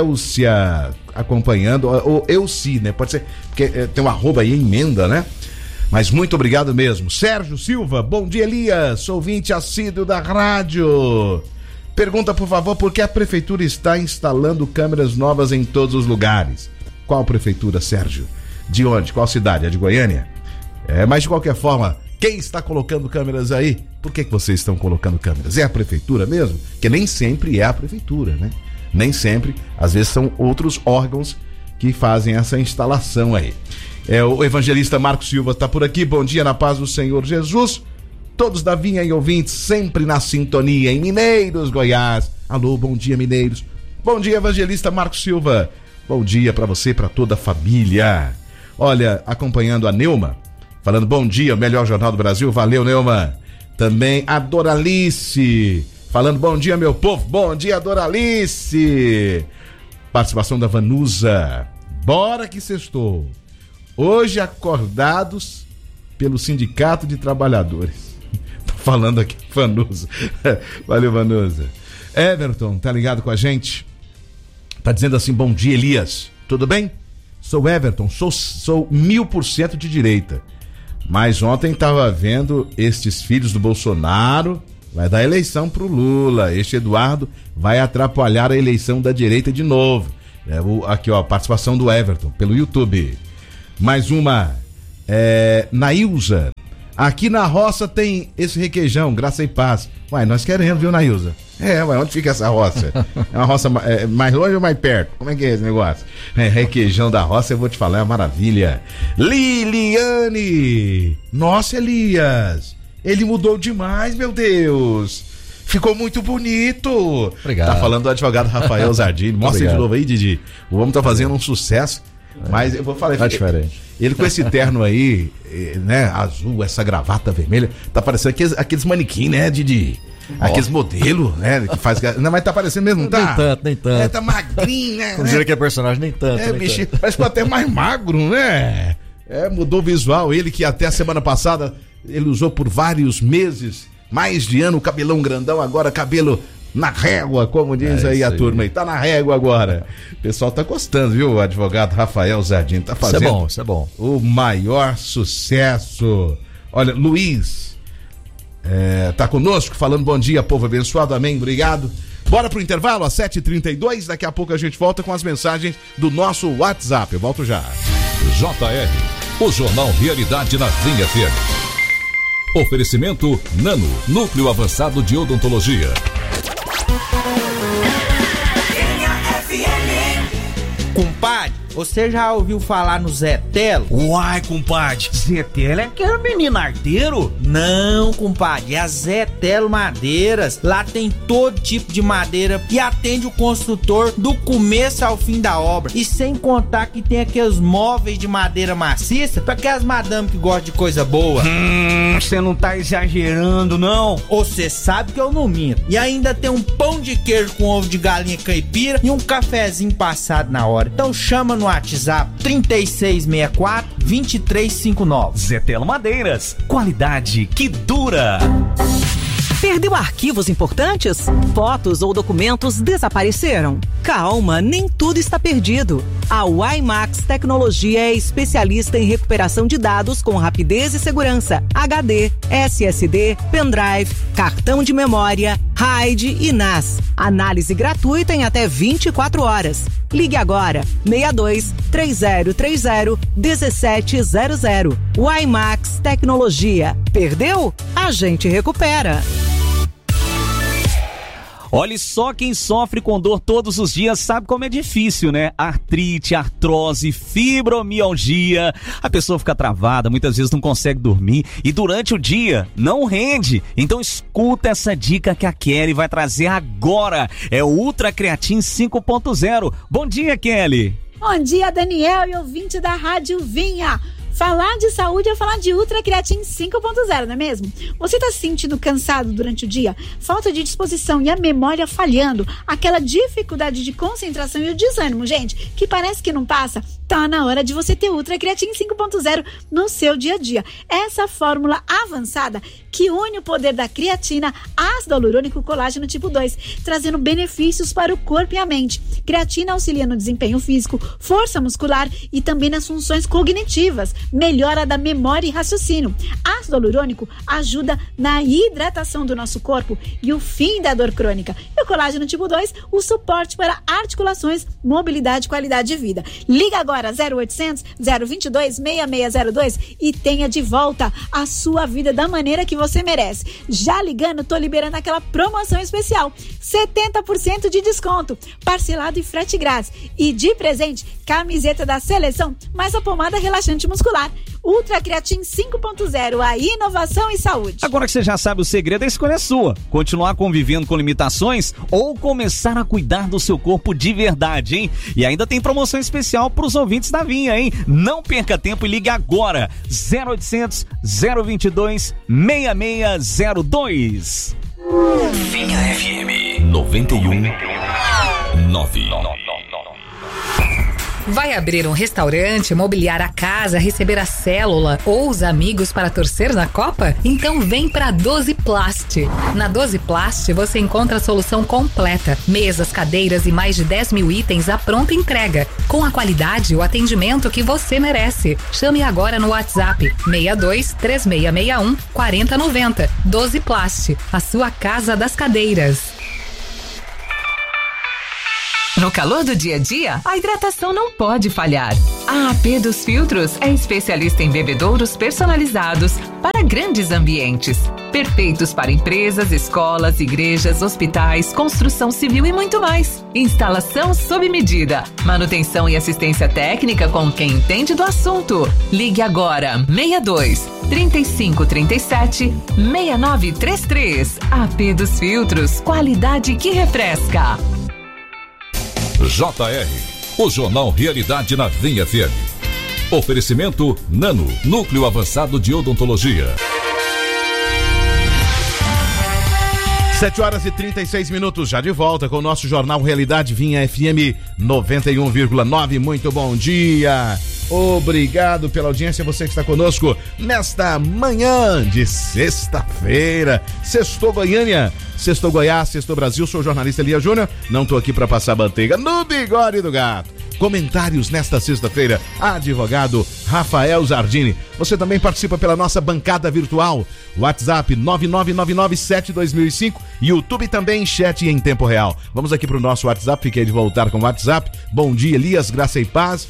Elcia acompanhando, ou Elci, né? Pode ser, porque é, tem um arroba aí, emenda, né? Mas muito obrigado mesmo. Sérgio Silva, bom dia, Elias. Sou ouvinte assíduo da rádio. Pergunta, por favor, por que a prefeitura está instalando câmeras novas em todos os lugares? Qual prefeitura, Sérgio? De onde? Qual cidade? É de Goiânia? É, mas de qualquer forma, quem está colocando câmeras aí? Por que que vocês estão colocando câmeras? É a prefeitura mesmo? Porque nem sempre é a prefeitura, né? Nem sempre, às vezes são outros órgãos que fazem essa instalação aí. É, o evangelista Marcos Silva está por aqui. Bom dia, na paz do Senhor Jesus. Todos da Vinha e ouvintes sempre na sintonia em Mineiros, Goiás. Alô, bom dia, Mineiros. Bom dia, evangelista Marcos Silva. Bom dia para você e para toda a família. Olha, acompanhando a Neuma, falando bom dia, o melhor jornal do Brasil. Valeu, Neuma. Também a Doralice, falando bom dia, meu povo. Bom dia, Doralice. Participação da Vanusa. Bora que sextou. Hoje acordados pelo Sindicato de Trabalhadores. Falando aqui, Vanusa. Valeu, Vanusa. Everton, tá ligado com a gente? Tá dizendo assim, bom dia, Elias. Tudo bem? Sou Everton, sou, sou mil por cento de direita. Mas ontem tava vendo estes filhos do Bolsonaro, vai dar eleição pro Lula. Este Eduardo vai atrapalhar a eleição da direita de novo. É, o, aqui, ó, participação do Everton pelo YouTube. Mais uma, é, Nailza. Aqui na roça tem esse requeijão, graça e paz. Uai, nós queremos, viu, Nailza? É, uai, onde fica essa roça? É uma roça é, mais longe ou mais perto? Como é que é esse negócio? É, requeijão da roça, eu vou te falar, é uma maravilha. Liliane! Nossa, Elias! Ele mudou demais, meu Deus! Ficou muito bonito! Obrigado. Tá falando do advogado Rafael Zardini. Mostra Obrigado. de novo aí, Didi. O homem tá fazendo um sucesso. Mas eu vou falar, Tá diferente. Ele com esse terno aí, né, azul, essa gravata vermelha, tá parecendo aqueles, aqueles manequim, né, Didi? Aqueles modelos, né, que faz... Não, mas tá parecendo mesmo, não tá? Nem tanto, nem tanto. É, tá magrinho, né? Como diria que é personagem, nem tanto. É, nem bicho, tanto. parece que até mais magro, né? É, mudou o visual. Ele que até a semana passada, ele usou por vários meses, mais de ano, cabelão grandão, agora cabelo na régua, como diz é aí a aí. turma aí. Tá na régua agora. O pessoal tá gostando, viu? O advogado Rafael Zardim tá fazendo. Isso é bom, isso é bom. O maior sucesso. Olha, Luiz é, tá conosco, falando bom dia, povo abençoado, amém, obrigado. Bora pro intervalo, às sete e trinta e dois, daqui a pouco a gente volta com as mensagens do nosso WhatsApp. Eu volto já. J R, o Jornal Realidade na Vinha F M. Oferecimento Nano, Núcleo Avançado de Odontologia. Compadre, você já ouviu falar no Zé Telo? Uai, compadre, Zé Telo é aquele menino arteiro? Não, compadre, é a Zé Telo Madeiras. Lá tem todo tipo de madeira e atende o construtor do começo ao fim da obra. E sem contar que tem aqueles móveis de madeira maciça para aquelas madame que gostam de coisa boa. Hum, você não tá exagerando, não? Você sabe que eu não minto. E ainda tem um pão de queijo com ovo de galinha caipira e um cafezinho passado na hora. Então chama no WhatsApp trinta e seis sessenta e quatro, vinte e três cinquenta e nove. Zé Telo Madeiras, qualidade que dura. Perdeu arquivos importantes? Fotos ou documentos desapareceram? Calma, nem tudo está perdido. A WiMax Tecnologia é especialista em recuperação de dados com rapidez e segurança. H D, S S D, pendrive, cartão de memória, RAID e N A S. Análise gratuita em até vinte e quatro horas. Ligue agora, seis dois três zero três zero um sete zero zero. WiMax Tecnologia. Perdeu? A gente recupera. Olha, só quem sofre com dor todos os dias sabe como é difícil, né? Artrite, artrose, fibromialgia. A pessoa fica travada, muitas vezes não consegue dormir e durante o dia não rende. Então escuta essa dica que a Kelly vai trazer agora. É o Ultra Creatin cinco ponto zero. Bom dia, Kelly. Bom dia, Daniel e ouvinte da Rádio Vinha. Falar de saúde é falar de Ultra Creatin cinco ponto zero, não é mesmo? Você está se sentindo cansado durante o dia? Falta de disposição e a memória falhando? Aquela dificuldade de concentração e o desânimo, gente, que parece que não passa? Tá na hora de você ter Ultra Creatin cinco ponto zero no seu dia a dia. Essa fórmula avançada que une o poder da creatina, ácido hialurônico e colágeno tipo dois, trazendo benefícios para o corpo e a mente. Creatina auxilia no desempenho físico, força muscular e também nas funções cognitivas, melhora da memória e raciocínio. Ácido hialurônico ajuda na hidratação do nosso corpo e o fim da dor crônica. E o colágeno tipo dois, o suporte para articulações, mobilidade e qualidade de vida. Liga agora zero oitocentos, zero vinte e dois, seis seis zero dois e tenha de volta a sua vida da maneira que você merece. Já ligando, tô liberando aquela promoção especial, setenta por cento de desconto, parcelado e frete grátis. E de presente, camiseta da seleção, mais a pomada relaxante muscular. Ultra Creatin cinco ponto zero, a inovação e saúde. Agora que você já sabe o segredo, a escolha é sua. Continuar convivendo com limitações ou começar a cuidar do seu corpo de verdade, hein? E ainda tem promoção especial para os ouvintes da Vinha, hein? Não perca tempo e ligue agora. zero oitocentos, zero vinte e dois, seis seis zero dois. Vinha F M noventa e um nove. Vai abrir um restaurante, mobiliar a casa, receber a célula ou os amigos para torcer na Copa? Então vem pra doze Plast. Na doze Plast você encontra a solução completa. Mesas, cadeiras e mais de dez mil itens à pronta entrega. Com a qualidade e o atendimento que você merece. Chame agora no WhatsApp seis dois três seis seis um quatro zero nove zero. doze Plast, a sua casa das cadeiras. No calor do dia a dia, a hidratação não pode falhar. A A P dos Filtros é especialista em bebedouros personalizados para grandes ambientes. Perfeitos para empresas, escolas, igrejas, hospitais, construção civil e muito mais. Instalação sob medida. Manutenção e assistência técnica com quem entende do assunto. Ligue agora seis dois, três cinco três sete, seis nove três três. A P dos Filtros, qualidade que refresca. J R, o Jornal Realidade na Vinha F M. Oferecimento Nano, Núcleo Avançado de Odontologia. sete horas e trinta e seis minutos, já de volta com o nosso Jornal Realidade Vinha F M noventa e um vírgula nove. Muito bom dia. Obrigado pela audiência, você que está conosco nesta manhã de sexta-feira. Sextou Goiânia, sextou Goiás, sextou Brasil. Sou o jornalista Elias Júnior. Não tô aqui para passar manteiga no bigode do gato. Comentários nesta sexta-feira, advogado Rafael Zardini. Você também participa pela nossa bancada virtual. WhatsApp nove nove nove nove sete dois mil e cinco. YouTube também, chat em tempo real. Vamos aqui para o nosso WhatsApp, fiquei de voltar com o WhatsApp. Bom dia, Elias, graça e paz.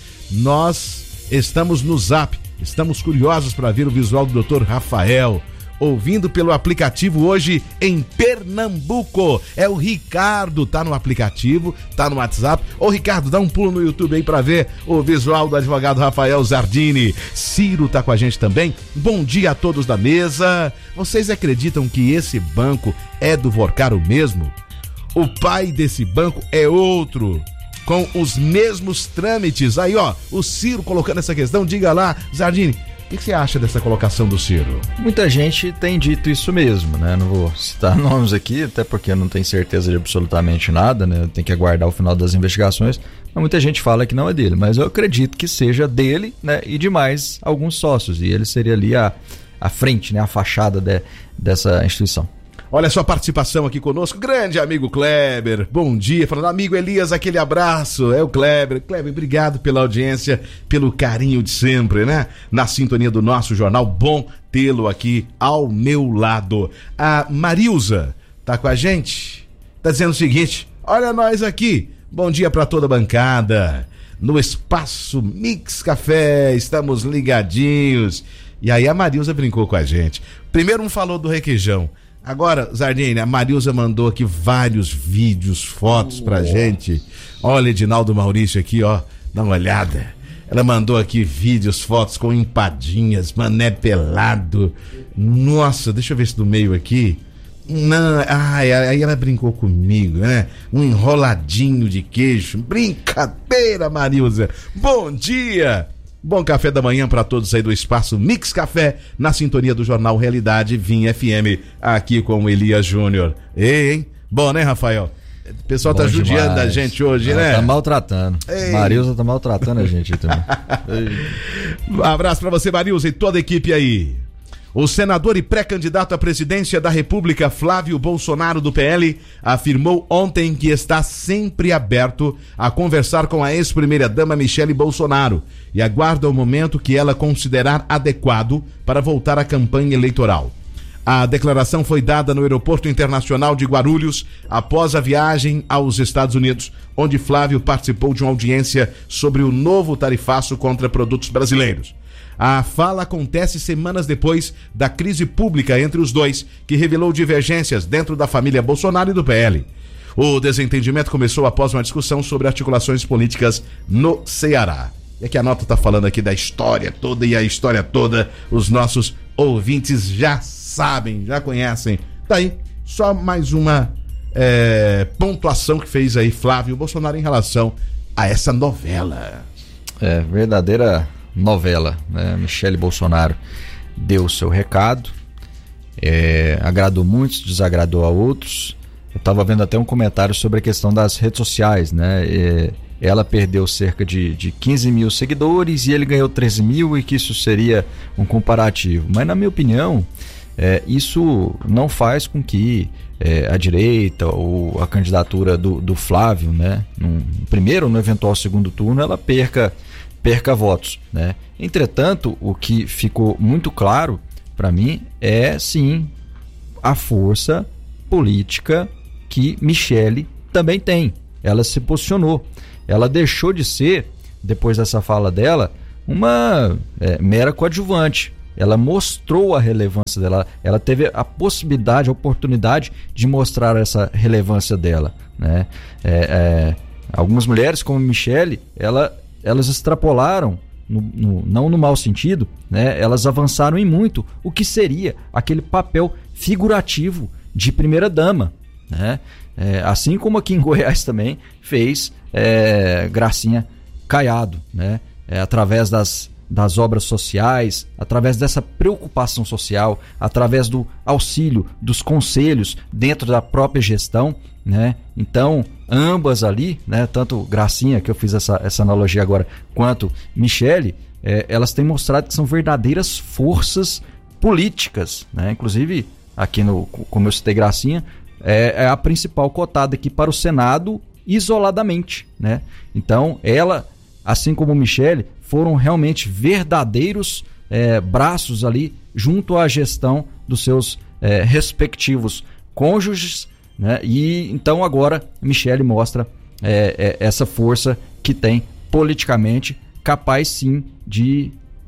Nós estamos no Zap, estamos curiosos para ver o visual do doutor Rafael, ouvindo pelo aplicativo hoje em Pernambuco. É o Ricardo, tá no aplicativo, tá no WhatsApp. Ô Ricardo, dá um pulo no YouTube aí para ver o visual do advogado Rafael Zardini. Ciro tá com a gente também. Bom dia a todos da mesa. Vocês acreditam que esse banco é do Vorcaro mesmo? O pai desse banco é outro, com os mesmos trâmites. Aí, ó, o Ciro colocando essa questão. Diga lá, Zardini, o que, que você acha dessa colocação do Ciro? Muita gente tem dito isso mesmo, né? Não vou citar nomes aqui, até porque eu não tenho certeza de absolutamente nada, né? Tem que aguardar o final das investigações. Mas muita gente fala que não é dele, mas eu acredito que seja dele, né? E de mais alguns sócios. E ele seria ali a, a frente, né? A fachada de, dessa instituição. Olha a sua participação aqui conosco, grande amigo Kleber, bom dia, falando amigo Elias, aquele abraço, é o Kleber. Kleber, obrigado pela audiência, pelo carinho de sempre, né? Na sintonia do nosso jornal, bom tê-lo aqui ao meu lado. A Marilza tá com a gente, tá dizendo o seguinte, olha nós aqui, bom dia para toda a bancada, no Espaço Mix Café, estamos ligadinhos. E aí a Marilza brincou com a gente, primeiro um falou do requeijão. Agora, Zardini, a Marilza mandou aqui vários vídeos, fotos pra oh. gente. Olha, Edinaldo Maurício aqui, ó, dá uma olhada. Ela mandou aqui vídeos, fotos com empadinhas, mané pelado. Nossa, deixa eu ver se do meio aqui. Não, ai, aí ela brincou comigo, né? Um enroladinho de queijo. Brincadeira, Marilza. Bom dia! Bom café da manhã para todos aí do Espaço Mix Café, na sintonia do Jornal Realidade Vinha F M, aqui com o Elias Júnior. Ei, hein? Bom, né, Rafael? O pessoal Bom tá judiando da gente hoje, Ela né? Tá maltratando. Ei. Marilza tá maltratando a gente também. Um abraço para você, Marilza, e toda a equipe aí. O senador e pré-candidato à presidência da República, Flávio Bolsonaro, do P L, afirmou ontem que está sempre aberto a conversar com a ex-primeira-dama Michele Bolsonaro e aguarda o momento que ela considerar adequado para voltar à campanha eleitoral. A declaração foi dada no Aeroporto Internacional de Guarulhos após a viagem aos Estados Unidos, onde Flávio participou de uma audiência sobre o novo tarifaço contra produtos brasileiros. A fala acontece semanas depois da crise pública entre os dois, que revelou divergências dentro da família Bolsonaro e do P L. O desentendimento começou após uma discussão sobre articulações políticas no Ceará. E aqui a nota está falando aqui da história toda, e a história toda os nossos ouvintes já sabem, já conhecem. Tá aí, só mais uma é, pontuação que fez aí Flávio Bolsonaro em relação a essa novela. É, verdadeira novela, né? Michele Bolsonaro deu o seu recado, é, agradou muitos, desagradou a outros. Eu estava vendo até um comentário sobre a questão das redes sociais, né? É, ela perdeu cerca de, de quinze mil seguidores e ele ganhou treze mil, e que isso seria um comparativo. Mas, na minha opinião, é, isso não faz com que é, a direita ou a candidatura do, do Flávio, né, no primeiro ou no eventual segundo turno, ela perca perca votos, né? Entretanto, o que ficou muito claro para mim é sim a força política que Michele também tem. Ela se posicionou, ela deixou de ser, depois dessa fala dela, uma é, mera coadjuvante. Ela mostrou a relevância dela, ela teve a possibilidade, a oportunidade de mostrar essa relevância dela, né? É, é, algumas mulheres como Michele, ela elas extrapolaram, no, no, não no mau sentido, né? Elas avançaram em muito o que seria aquele papel figurativo de primeira-dama, né? É, assim como aqui em Goiás também fez é, Gracinha Caiado, né? É, através das das obras sociais, através dessa preocupação social, através do auxílio dos conselhos dentro da própria gestão, né? Então, ambas ali, né, tanto Gracinha, que eu fiz essa, essa analogia agora, quanto Michele, é, elas têm mostrado que são verdadeiras forças políticas, né? Inclusive, aqui no, como eu citei Gracinha, é, é a principal cotada aqui para o Senado isoladamente, né? Então, ela, assim como Michele, foram realmente verdadeiros é, braços ali junto à gestão dos seus é, respectivos cônjuges, né? E então agora Michele mostra é, é, essa força que tem politicamente, capaz sim de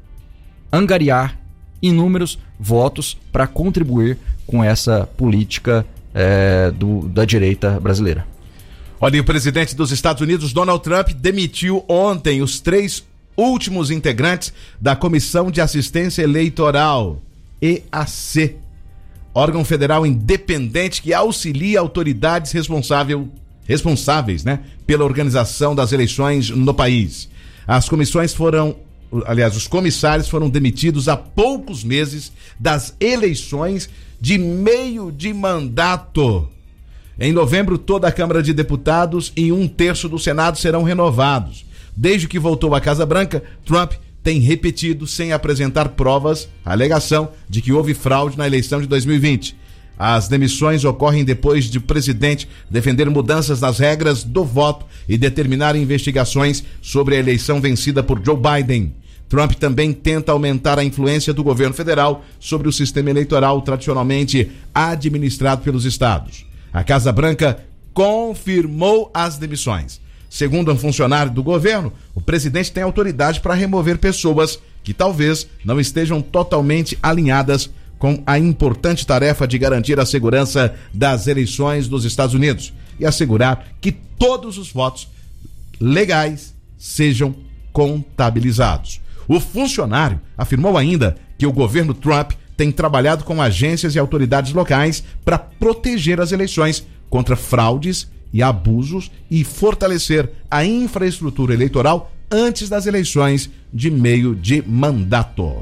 angariar inúmeros votos para contribuir com essa política é, do, da direita brasileira. Olha, o presidente dos Estados Unidos, Donald Trump, demitiu ontem os três últimos integrantes da Comissão de Assistência Eleitoral, E A C, órgão federal independente que auxilia autoridades responsável, responsáveis, né, pela organização das eleições no país. As comissões foram, aliás, os comissários foram demitidos há poucos meses das eleições de meio de mandato. Em novembro, toda a Câmara de Deputados e um terço do Senado serão renovados. Desde que voltou à Casa Branca, Trump tem repetido, sem apresentar provas, a alegação de que houve fraude na eleição de dois mil e vinte. As demissões ocorrem depois de o presidente defender mudanças nas regras do voto e determinar investigações sobre a eleição vencida por Joe Biden. Trump também tenta aumentar a influência do governo federal sobre o sistema eleitoral tradicionalmente administrado pelos estados. A Casa Branca confirmou as demissões. Segundo um funcionário do governo, o presidente tem autoridade para remover pessoas que talvez não estejam totalmente alinhadas com a importante tarefa de garantir a segurança das eleições dos Estados Unidos e assegurar que todos os votos legais sejam contabilizados. O funcionário afirmou ainda que o governo Trump tem trabalhado com agências e autoridades locais para proteger as eleições contra fraudes e abusos e fortalecer a infraestrutura eleitoral antes das eleições de meio de mandato.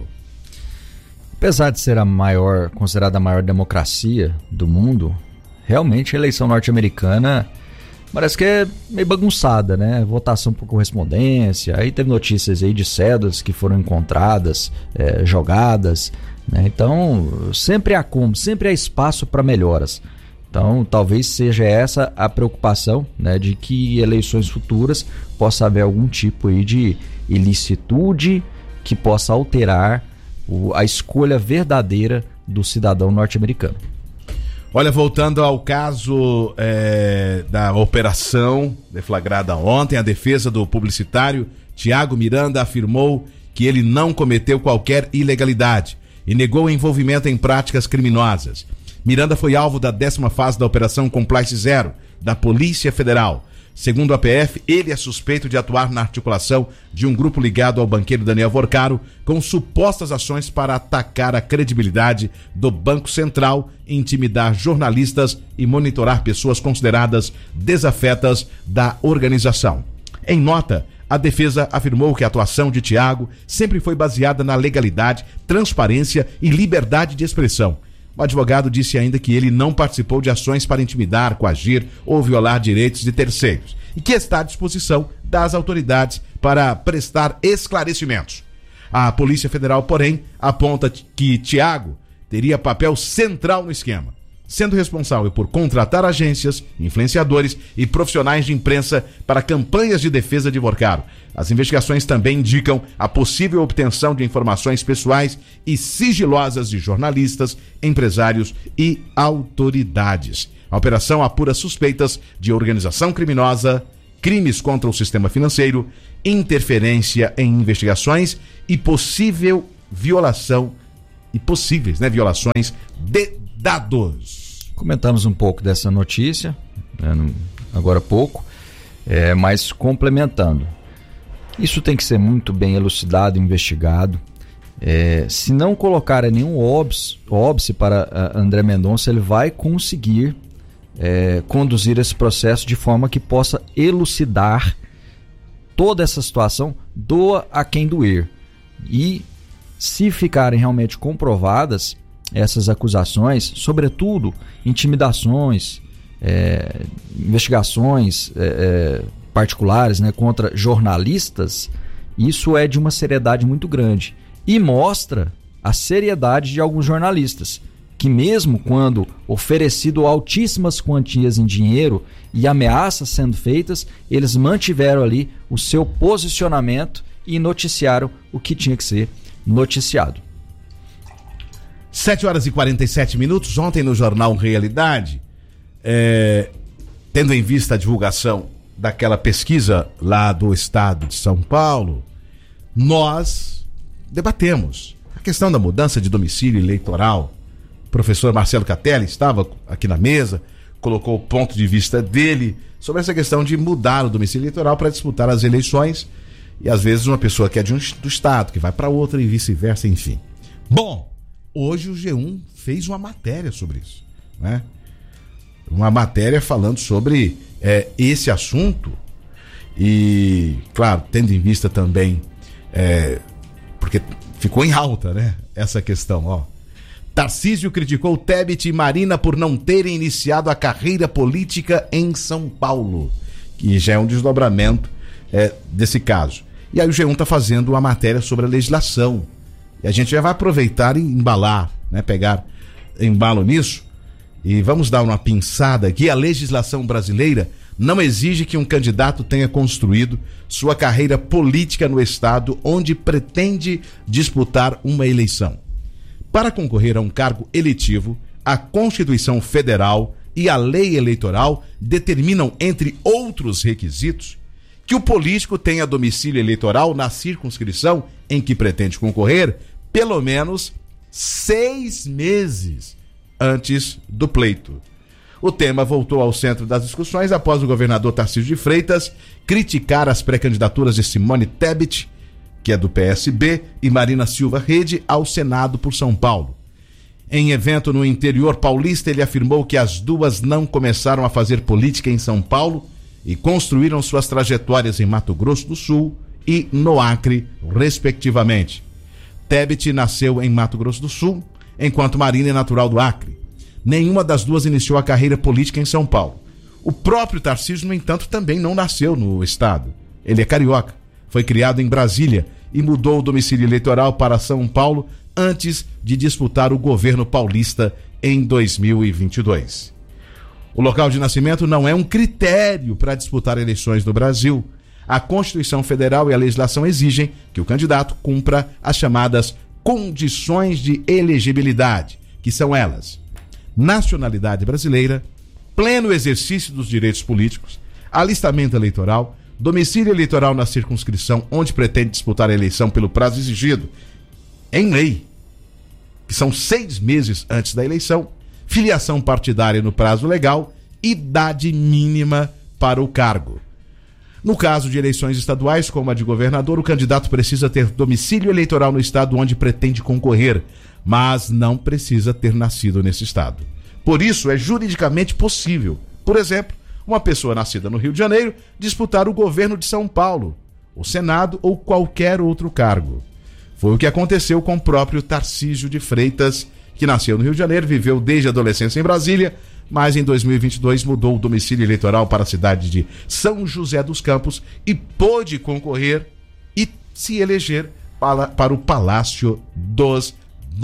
Apesar de ser a maior, considerada a maior democracia do mundo, realmente a eleição norte-americana parece que é meio bagunçada, né? Votação por correspondência, aí teve notícias aí de cédulas que foram encontradas, é, jogadas, né? Então, sempre há como, sempre há espaço para melhoras. Então, talvez seja essa a preocupação, né, de que eleições futuras possa haver algum tipo aí de ilicitude que possa alterar o, a escolha verdadeira do cidadão norte-americano. Olha, voltando ao caso é, da operação deflagrada ontem, a defesa do publicitário Tiago Miranda afirmou que ele não cometeu qualquer ilegalidade e negou envolvimento em práticas criminosas. Miranda foi alvo da décima fase da Operação Compliance Zero, da Polícia Federal. Segundo a P F, ele é suspeito de atuar na articulação de um grupo ligado ao banqueiro Daniel Vorcaro, com supostas ações para atacar a credibilidade do Banco Central, intimidar jornalistas e monitorar pessoas consideradas desafetas da organização. Em nota, a defesa afirmou que a atuação de Tiago sempre foi baseada na legalidade, transparência e liberdade de expressão. O advogado disse ainda que ele não participou de ações para intimidar, coagir ou violar direitos de terceiros e que está à disposição das autoridades para prestar esclarecimentos. A Polícia Federal, porém, aponta que Tiago teria papel central no esquema, sendo responsável por contratar agências, influenciadores e profissionais de imprensa para campanhas de defesa de Vorcaro. As investigações também indicam a possível obtenção de informações pessoais e sigilosas de jornalistas, empresários e autoridades. A operação apura suspeitas de organização criminosa, crimes contra o sistema financeiro, interferência em investigações e possível violação e possíveis, né, violações de dados. Comentamos um pouco dessa notícia, né, agora há pouco, é, mas complementando. Isso tem que ser muito bem elucidado e investigado. É, se não colocar nenhum óbice, óbice para André Mendonça, ele vai conseguir é, conduzir esse processo de forma que possa elucidar toda essa situação, doa a quem doer. E se ficarem realmente comprovadas essas acusações, sobretudo intimidações, é, investigações é, é, particulares, né, contra jornalistas, isso é de uma seriedade muito grande e mostra a seriedade de alguns jornalistas, que mesmo quando oferecido altíssimas quantias em dinheiro e ameaças sendo feitas, eles mantiveram ali o seu posicionamento e noticiaram o que tinha que ser noticiado. sete horas e quarenta e sete minutos, ontem no Jornal Realidade, é, tendo em vista a divulgação daquela pesquisa lá do estado de São Paulo, nós debatemos a questão da mudança de domicílio eleitoral. O professor Marcelo Catelli estava aqui na mesa, colocou o ponto de vista dele sobre essa questão de mudar o domicílio eleitoral para disputar as eleições, e às vezes uma pessoa que é de um, do estado, que vai para outra e vice-versa, enfim. Bom, hoje o G um fez uma matéria sobre isso, né? Uma matéria falando sobre é, esse assunto e, claro, tendo em vista também, é, porque ficou em alta, né, essa questão, ó. Tarcísio criticou Tebet e Marina por não terem iniciado a carreira política em São Paulo, que já é um desdobramento é, desse caso. E aí o G um está fazendo uma matéria sobre a legislação. E a gente já vai aproveitar e embalar, né, pegar embalo nisso. E vamos dar uma pinçada aqui. A legislação brasileira não exige que um candidato tenha construído sua carreira política no estado onde pretende disputar uma eleição. Para concorrer a um cargo eletivo, a Constituição Federal e a lei eleitoral determinam, entre outros requisitos, que o político tenha domicílio eleitoral na circunscrição em que pretende concorrer pelo menos seis meses antes do pleito. O tema voltou ao centro das discussões após o governador Tarcísio de Freitas criticar as pré-candidaturas de Simone Tebet, que é do P S B, e Marina Silva Rede ao Senado por São Paulo. Em evento no interior paulista, ele afirmou que as duas não começaram a fazer política em São Paulo e construíram suas trajetórias em Mato Grosso do Sul e no Acre, respectivamente. Tebet nasceu em Mato Grosso do Sul, enquanto Marina é natural do Acre. Nenhuma das duas iniciou a carreira política em São Paulo. O próprio Tarcísio, no entanto, também não nasceu no estado. Ele é carioca, foi criado em Brasília e mudou o domicílio eleitoral para São Paulo antes de disputar o governo paulista em dois mil e vinte e dois. O local de nascimento não é um critério para disputar eleições no Brasil. A Constituição Federal e a legislação exigem que o candidato cumpra as chamadas condições de elegibilidade, que são elas: nacionalidade brasileira, pleno exercício dos direitos políticos, alistamento eleitoral, domicílio eleitoral na circunscrição onde pretende disputar a eleição pelo prazo exigido em lei, que são seis meses antes da eleição, filiação partidária no prazo legal, idade mínima para o cargo. No caso de eleições estaduais, como a de governador, o candidato precisa ter domicílio eleitoral no estado onde pretende concorrer, mas não precisa ter nascido nesse estado. Por isso, é juridicamente possível, por exemplo, uma pessoa nascida no Rio de Janeiro disputar o governo de São Paulo, o Senado ou qualquer outro cargo. Foi o que aconteceu com o próprio Tarcísio de Freitas, que nasceu no Rio de Janeiro, viveu desde a adolescência em Brasília, mas em dois mil e vinte e dois mudou o domicílio eleitoral para a cidade de São José dos Campos e pôde concorrer e se eleger para, para o Palácio dos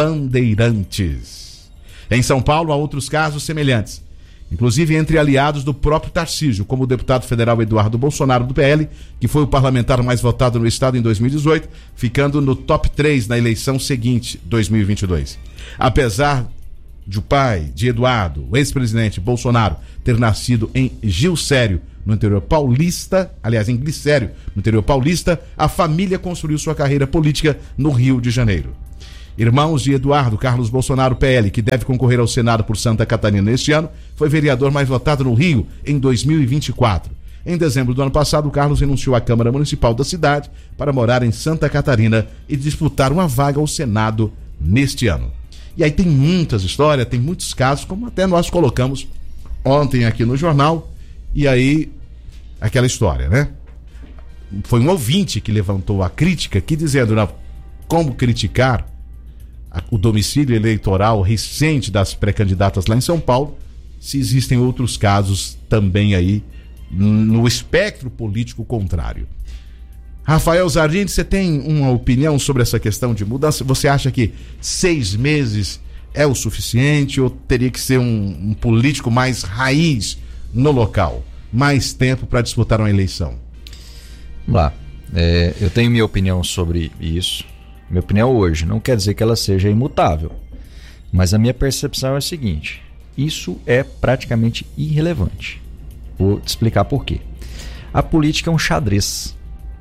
Bandeirantes. Em São Paulo há outros casos semelhantes, inclusive entre aliados do próprio Tarcísio, como o deputado federal Eduardo Bolsonaro do P L, que foi o parlamentar mais votado no estado em dois mil e dezoito, ficando no top três na eleição seguinte, dois mil e vinte e dois. Apesar de o pai de Eduardo, o ex-presidente Bolsonaro, ter nascido em Gilsério, no interior paulista, aliás, em Glicério, no interior paulista, a família construiu sua carreira política no Rio de Janeiro. Irmãos de Eduardo, Carlos Bolsonaro, P L, que deve concorrer ao Senado por Santa Catarina neste ano, foi vereador mais votado no Rio em dois mil e vinte e quatro. Em dezembro do ano passado, o Carlos renunciou à Câmara Municipal da cidade para morar em Santa Catarina e disputar uma vaga ao Senado neste ano. E aí tem muitas histórias, tem muitos casos, como até nós colocamos ontem aqui no jornal, e aí aquela história, né? Foi um ouvinte que levantou a crítica aqui dizendo, não, como criticar a, o domicílio eleitoral recente das pré-candidatas lá em São Paulo, se existem outros casos também aí no espectro político contrário. Rafael Zardim, você tem uma opinião sobre essa questão de mudança? Você acha que seis meses é o suficiente ou teria que ser um, um político mais raiz no local? Mais tempo para disputar uma eleição? Vamos lá. É, eu tenho minha opinião sobre isso. Minha opinião hoje não quer dizer que ela seja imutável. Mas a minha percepção é a seguinte: isso é praticamente irrelevante. Vou te explicar por quê. A política é um xadrez.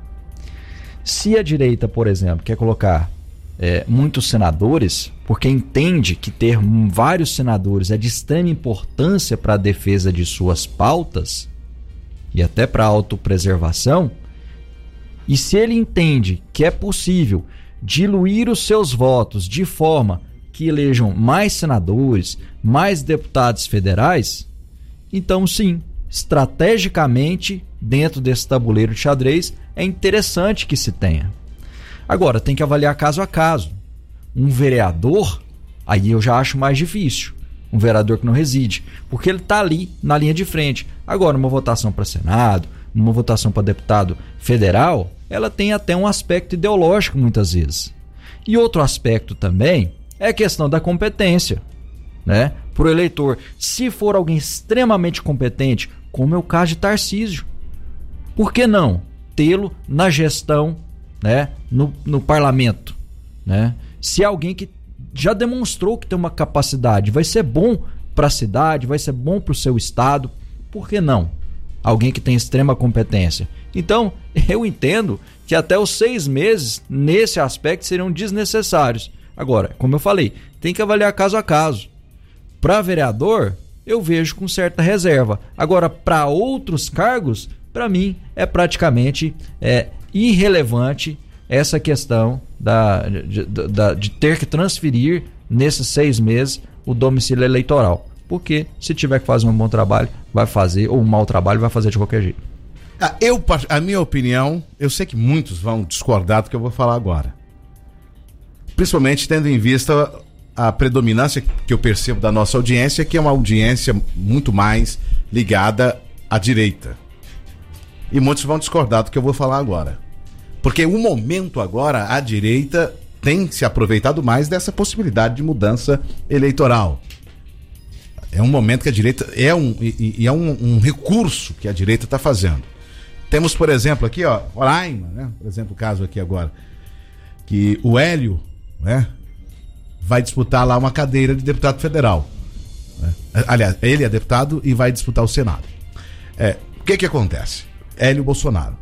Se a direita, por exemplo, quer colocar é, muitos senadores, porque entende que ter vários senadores é de extrema importância para a defesa de suas pautas e até para a autopreservação, e se ele entende que é possível diluir os seus votos de forma que elejam mais senadores, mais deputados federais, então sim, estrategicamente, dentro desse tabuleiro de xadrez, é interessante que se tenha. Agora, tem que avaliar caso a caso. Um vereador, aí eu já acho mais difícil. Um vereador que não reside, porque ele está ali na linha de frente. Agora, uma votação para Senado, uma votação para deputado federal, ela tem até um aspecto ideológico muitas vezes. E outro aspecto também é a questão da competência, né? Para o eleitor, se for alguém extremamente competente, como é o caso de Tarcísio, por que não tê-lo na gestão, né? no, no parlamento, né? Se é alguém que já demonstrou que tem uma capacidade, vai ser bom para a cidade, vai ser bom para o seu estado, por que não? Alguém que tem extrema competência. Então, eu entendo que até os seis meses, nesse aspecto, seriam desnecessários. Agora, como eu falei, tem que avaliar caso a caso. Para vereador, eu vejo com certa reserva. Agora, para outros cargos, para mim, é praticamente é, irrelevante essa questão da, de, de, de ter que transferir nesses seis meses o domicílio eleitoral. Porque se tiver que fazer um bom trabalho, vai fazer, ou um mau trabalho, vai fazer de qualquer jeito. Ah, eu, a minha opinião, eu sei que muitos vão discordar do que eu vou falar agora. Principalmente tendo em vista a predominância que eu percebo da nossa audiência, que é uma audiência muito mais ligada à direita. E muitos vão discordar do que eu vou falar agora. Porque o momento agora, a direita tem se aproveitado mais dessa possibilidade de mudança eleitoral. É um momento que a direita é um, e, e é um, um recurso que a direita está fazendo. Temos, por exemplo, aqui, ó, Roraima, né? Por exemplo, o caso aqui agora, que o Hélio, né, vai disputar lá uma cadeira de deputado federal. Né? Aliás, ele é deputado e vai disputar o Senado. É, o que que acontece? Hélio Bolsonaro.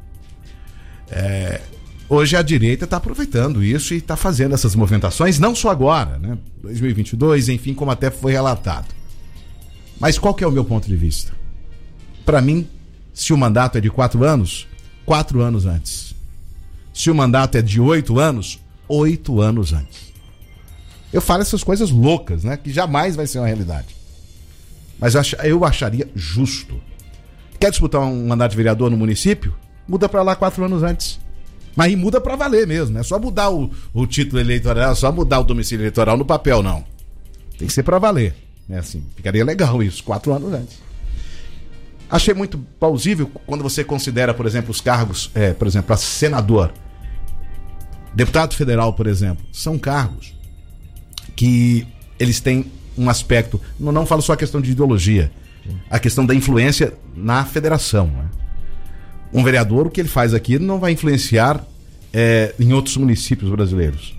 É, hoje a direita está aproveitando isso e está fazendo essas movimentações, não só agora, né? dois mil e vinte e dois, enfim, como até foi relatado. Mas qual que é o meu ponto de vista? Para mim, se o mandato é de quatro anos, quatro anos antes. Se o mandato é de oito anos, oito anos antes. Eu falo essas coisas loucas, né? Que jamais vai ser uma realidade. Mas eu, ach, eu acharia justo. Quer disputar um mandato de vereador no município? Muda para lá quatro anos antes. Mas muda para valer mesmo, não é só mudar o, o título eleitoral, é só mudar o domicílio eleitoral no papel, não. Tem que ser para valer. É assim, ficaria legal isso, quatro anos antes. Achei muito plausível quando você considera, por exemplo, os cargos, é, por exemplo, para senador, deputado federal, por exemplo, são cargos que eles têm um aspecto, não, não falo só a questão de ideologia, a questão da influência na federação. Né? Um vereador, o que ele faz aqui não vai influenciar é, em outros municípios brasileiros.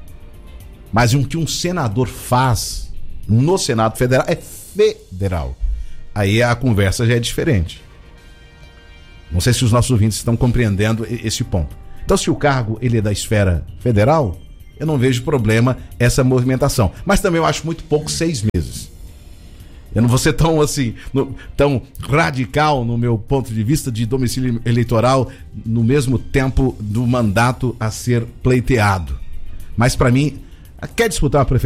Mas o que um senador faz no Senado Federal é federal. Aí a conversa já é diferente. Não sei se os nossos ouvintes estão compreendendo esse ponto. Então, se o cargo ele é da esfera federal, eu não vejo problema essa movimentação. Mas também eu acho muito pouco seis meses. Eu não vou ser tão assim, no, tão radical no meu ponto de vista de domicílio eleitoral no mesmo tempo do mandato a ser pleiteado. Mas para mim, quer disputar uma prefeitura?